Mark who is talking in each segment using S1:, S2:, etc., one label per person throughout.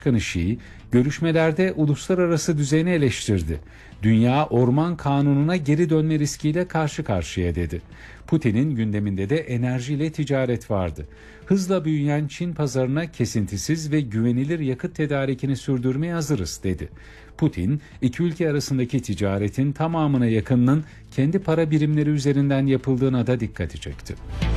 S1: Xi, görüşmelerde uluslararası düzeni eleştirdi. Dünya orman kanununa geri dönme riskiyle karşı karşıya dedi. Putin'in gündeminde de enerjiyle ticaret vardı. Hızla büyüyen Çin pazarına kesintisiz ve güvenilir yakıt tedarikini sürdürmeye hazırız dedi. Putin, iki ülke arasındaki ticaretin tamamına yakınının kendi para birimleri üzerinden yapıldığına da dikkati çekti.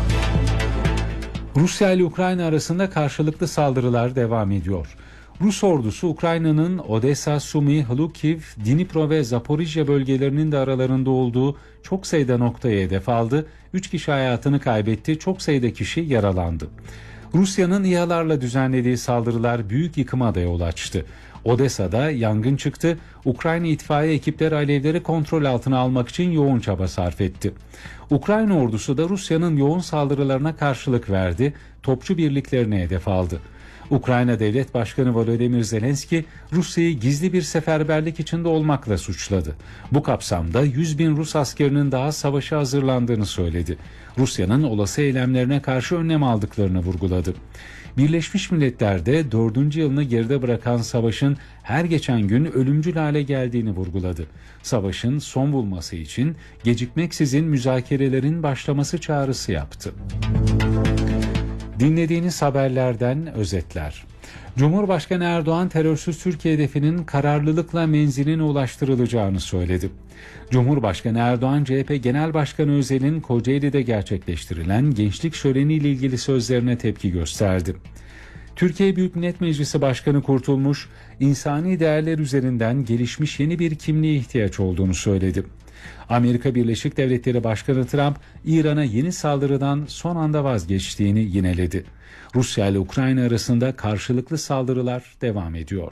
S1: Rusya ile Ukrayna arasında karşılıklı saldırılar devam ediyor. Rus ordusu Ukrayna'nın Odessa, Sumy, Hlukhiv, Dnipro ve Zaporijya bölgelerinin de aralarında olduğu çok sayıda noktaya hedef aldı. 3 kişi hayatını kaybetti, çok sayıda kişi yaralandı. Rusya'nın İHA'larla düzenlediği saldırılar büyük yıkıma da yol açtı. Odessa'da yangın çıktı. Ukrayna itfaiye ekipleri alevleri kontrol altına almak için yoğun çaba sarf etti. Ukrayna ordusu da Rusya'nın yoğun saldırılarına karşılık verdi. Topçu birliklerine hedef aldı. Ukrayna Devlet Başkanı Volodymyr Zelenski, Rusya'yı gizli bir seferberlik içinde olmakla suçladı. Bu kapsamda 100.000 Rus askerinin daha savaşa hazırlandığını söyledi. Rusya'nın olası eylemlerine karşı önlem aldıklarını vurguladı. Birleşmiş Milletler'de 4. yılını geride bırakan savaşın her geçen gün ölümcül hale geldiğini vurguladı. Savaşın son bulması için gecikmeksizin müzakerelerin başlaması çağrısı yaptı. Dinlediğiniz haberlerden özetler. Cumhurbaşkanı Erdoğan terörsüz Türkiye hedefinin kararlılıkla menziline ulaştırılacağını söyledi. Cumhurbaşkanı Erdoğan, CHP Genel Başkanı Özel'in Kocaeli'de gerçekleştirilen gençlik şöleniyle ilgili sözlerine tepki gösterdi. Türkiye Büyük Millet Meclisi Başkanı Kurtulmuş, insani değerler üzerinden gelişmiş yeni bir kimliğe ihtiyaç olduğunu söyledi. Amerika Birleşik Devletleri Başkanı Trump, İran'a yeni saldırıdan son anda vazgeçtiğini yineledi. Rusya ile Ukrayna arasında karşılıklı saldırılar devam ediyor.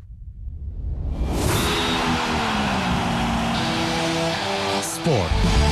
S2: Spor.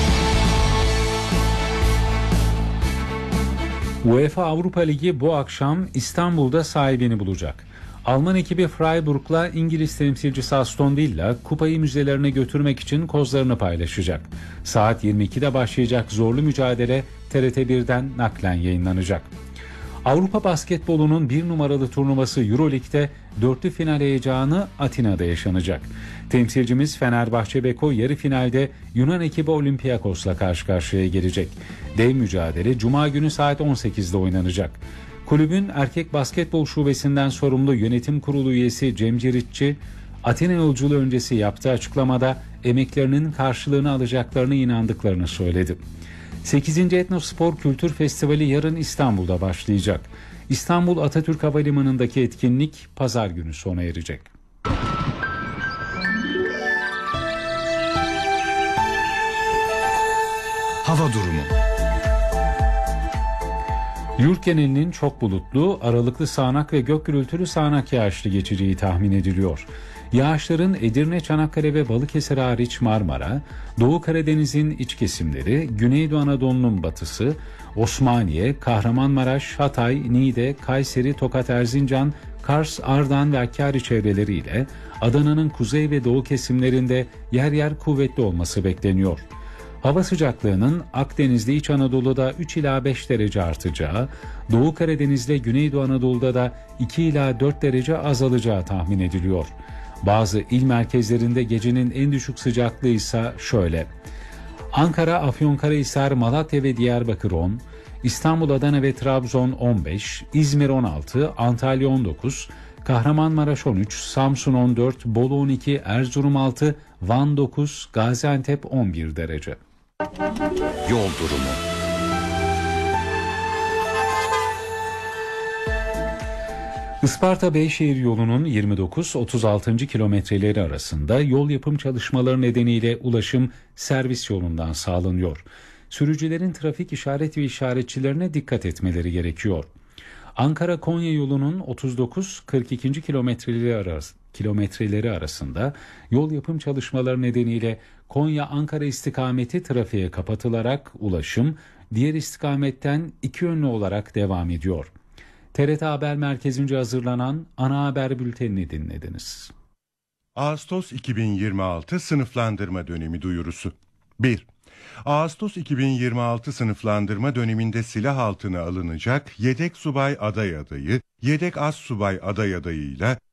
S1: UEFA Avrupa Ligi bu akşam İstanbul'da sahibini bulacak. Alman ekibi Freiburg'la İngiliz temsilcisi Aston Villa kupayı müzelerine götürmek için kozlarını paylaşacak. Saat 22'de başlayacak zorlu mücadele TRT1'den naklen yayınlanacak. Avrupa basketbolunun bir numaralı turnuvası Euroleague'de dörtlü final heyecanı Atina'da yaşanacak. Temsilcimiz Fenerbahçe Beko yarı finalde Yunan ekibi Olympiakos'la karşı karşıya gelecek. Dev mücadele Cuma günü saat 18'de oynanacak. Kulübün erkek basketbol şubesinden sorumlu yönetim kurulu üyesi Cem Ciritçi, Atina yolculuğu öncesi yaptığı açıklamada emeklerinin karşılığını alacaklarına inandıklarını söyledi. 8. Etnospor Kültür Festivali yarın İstanbul'da başlayacak. İstanbul Atatürk Havalimanı'ndaki etkinlik pazar günü sona erecek.
S2: Hava durumu.
S1: Yurt genelinin çok bulutlu, aralıklı sağanak ve gök gürültülü sağanak yağışlı geçeceği tahmin ediliyor. Yağışların Edirne, Çanakkale ve Balıkesir hariç Marmara, Doğu Karadeniz'in iç kesimleri, Güneydoğu Anadolu'nun batısı, Osmaniye, Kahramanmaraş, Hatay, Niğde, Kayseri, Tokat, Erzincan, Kars, Ardahan ve Hakkari çevreleriyle Adana'nın kuzey ve doğu kesimlerinde yer yer kuvvetli olması bekleniyor. Hava sıcaklığının Akdeniz'de İç Anadolu'da 3 ila 5 derece artacağı, Doğu Karadeniz'de Güneydoğu Anadolu'da da 2 ila 4 derece azalacağı tahmin ediliyor. Bazı il merkezlerinde gecenin en düşük sıcaklığı ise şöyle: Ankara, Afyonkarahisar, Malatya ve Diyarbakır 10, İstanbul, Adana ve Trabzon 15, İzmir 16, Antalya 19, Kahramanmaraş 13, Samsun 14, Bolu 12, Erzurum 6, Van 9, Gaziantep 11 derece.
S2: Yol durumu.
S1: Isparta-Beyşehir yolunun 29-36. kilometreleri arasında yol yapım çalışmaları nedeniyle ulaşım servis yolundan sağlanıyor. Sürücülerin trafik işaret ve işaretçilerine dikkat etmeleri gerekiyor. Ankara-Konya yolunun 39-42. kilometreleri arasında yol yapım çalışmaları nedeniyle Konya-Ankara istikameti trafiğe kapatılarak ulaşım diğer istikametten iki yönlü olarak devam ediyor. TRT Haber Merkezi'nce hazırlanan ana haber bültenini dinlediniz.
S3: Ağustos 2026 sınıflandırma dönemi duyurusu. 1. Ağustos 2026 sınıflandırma döneminde silah altına alınacak yedek subay aday adayı, yedek az subay aday adayıyla